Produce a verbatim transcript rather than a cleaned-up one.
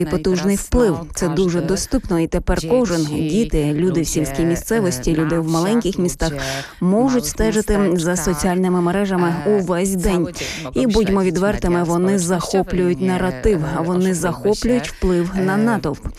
потужний вплив. Це дуже доступно, і тепер кожен, діти, люди в сільській місцевості, люди в маленьких містах можуть стежити за соціальними мережами увесь день. І, будьмо відвертими, вони захоплюють наратив, вони захоплюють вплив на натовп.